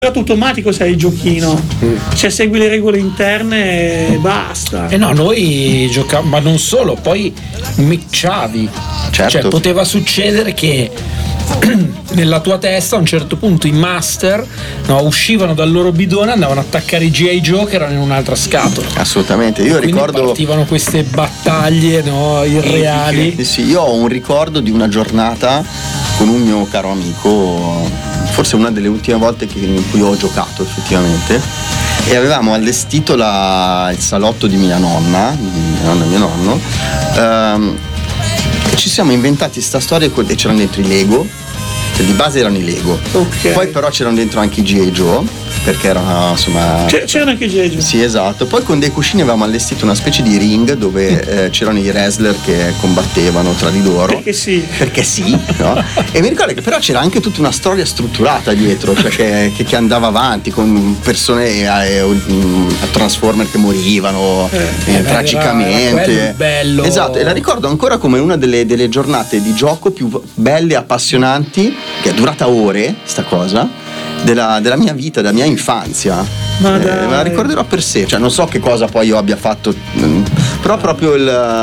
automatico sei il giochino, cioè segui le regole interne e basta. No, noi giocavamo, ma non solo, poi matchavi, Certo. cioè poteva succedere che nella tua testa a un certo punto i master uscivano dal loro bidone, andavano ad attaccare i G.I. Joe che erano in un'altra scatola. Assolutamente, io Quindi ricordo partivano queste battaglie irreali. Sì, io ho un ricordo di una giornata con un mio caro amico, forse una delle ultime volte in cui ho giocato effettivamente, e avevamo allestito il salotto di mia nonna e mio nonno. Ci siamo inventati sta storia e c'erano dentro i Lego, cioè di base erano i Lego, Okay. Poi però c'erano dentro anche i G.I. Joe, perché erano insomma C'erano anche i G.I. Joe. sì, esatto. Poi con dei cuscini avevamo allestito una specie di ring dove c'erano i wrestler che combattevano tra di loro. Perché sì. Perché sì, no? E mi ricordo che però c'era anche tutta una storia strutturata dietro, cioè che andava avanti con persone a Transformer che morivano tragicamente. Era bello. Esatto, e la ricordo ancora come una delle giornate di gioco più belle e appassionanti, che è durata ore, sta cosa, della mia vita, della mia infanzia. Ma Me la ricorderò per sé, cioè non so che cosa poi io abbia fatto, però proprio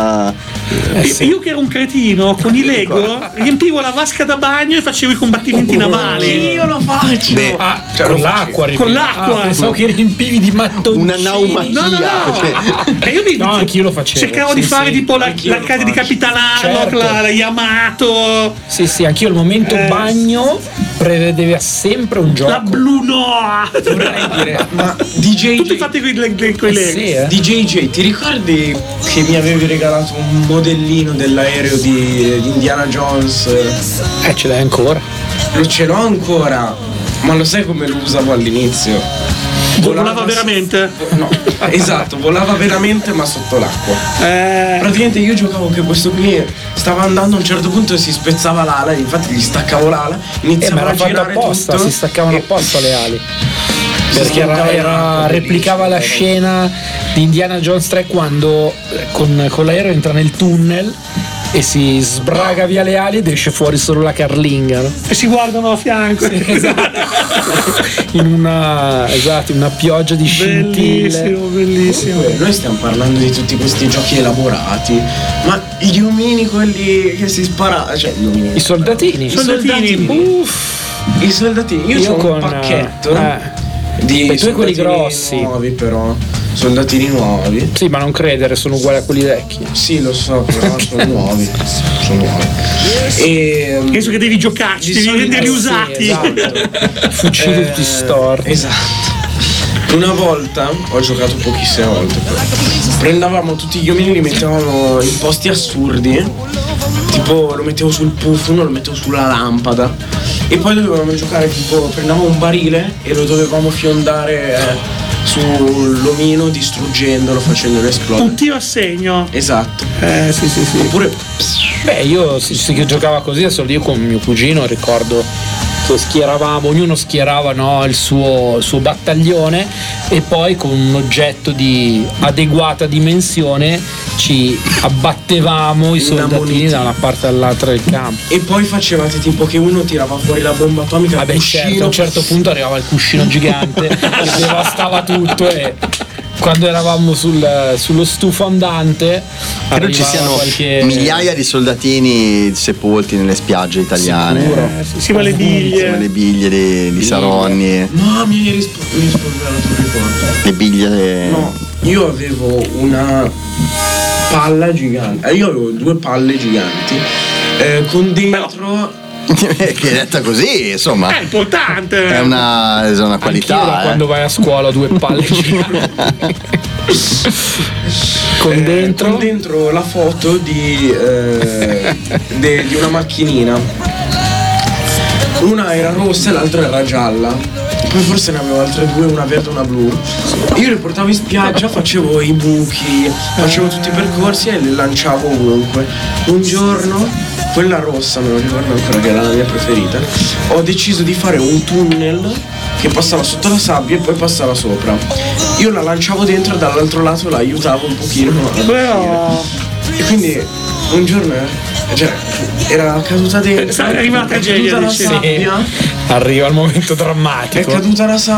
Io che ero un cretino con i Lego riempivo la vasca da bagno e facevo i combattimenti navali. Io lo faccio. Beh, Con l'acqua, Con l'acqua. pensavo che riempivi di mattoncini. una naumatia. No. E io No, anch'io lo facevo. cercavo di fare tipo l'arcade di Capitanano, Certo. la Yamato, Sì, anch'io il momento bagno prevedeva sempre un gioco. la Blue Noah. Vorrei dire, ma DJ Tutti fatti con i Lego. Sì, DJ, ti ricordi che mi avevi regalato un modellino dell'aereo di Indiana Jones? Ce l'hai ancora. Ce l'ho ancora, ma lo sai come lo usavo all'inizio? Volava veramente? No, esatto, volava veramente ma sotto l'acqua. Praticamente io giocavo che questo qui stava andando, a un certo punto si spezzava l'ala, infatti gli staccavo l'ala, Ma iniziava era a fatto girare apposta, tutto. si staccavano apposta le ali. Perché staccava replicava la scena di Indiana Jones 3 quando con l'aereo entra nel tunnel e si sbraga via le ali ed esce fuori solo la carlinga, no? E si guardano a fianco. In una pioggia di scintille. Bellissimo. Noi stiamo parlando di tutti questi giochi elaborati, ma gli omini, quelli che si spara, cioè gli omini, I soldatini. i soldatini. Io ho un pacchetto di E tu hai quelli soldatini grossi. nuovi, però soldatini nuovi. Sì, ma non credere, sono uguali a quelli vecchi. Sì, lo so, però sono nuovi. E Penso che devi giocarci, devi renderli usati. esatto. Fucili tutti storti. Esatto. Una volta ho giocato pochissime volte, però prendevamo tutti gli omini e li mettevamo in posti assurdi, tipo lo mettevo sul puff, uno lo mettevo sulla lampada, e poi dovevamo giocare tipo prendevamo un barile e lo dovevamo fiondare sull'omino distruggendolo, facendolo esplodere. Un tiro a segno. Esatto. Sì. Oppure Beh, io sì che giocava così, adesso io con mio cugino ricordo che schieravamo, ognuno schierava il suo battaglione e poi con un oggetto di adeguata dimensione ci abbattevamo i soldatini da una parte all'altra del campo. e poi facevate tipo che uno tirava fuori la bomba atomica, Vabbè, certo, a un certo punto arrivava il cuscino gigante che devastava tutto, e quando eravamo sullo stufo andante Credo ci siano migliaia di soldatini sepolti nelle spiagge italiane. Sì, ma le biglie. Come le biglie di Saronni, No, mi hai rispolverato un ricordo. le biglie. No, io avevo una palla gigante. Io avevo 2 palle giganti con dentro. Che detta così, insomma, È importante. è una Anch'io da qualità. quando vai a scuola 2 palle giganti. Con dentro la foto di una macchinina. Una era rossa e l'altra era gialla. Poi forse ne avevo altre 2, una verde e una blu. Io le portavo in spiaggia, facevo i buchi, facevo tutti i percorsi e le lanciavo ovunque. Un giorno, quella rossa, me lo ricordo ancora che era la mia preferita, ho deciso di fare un tunnel che passava sotto la sabbia e poi passava sopra. Io la lanciavo dentro e dall'altro lato la aiutavo un pochino a Però e quindi un giorno era caduta dentro, È arrivata la tragedia, caduta la dicevi. sabbia Arriva il momento È drammatico. caduta una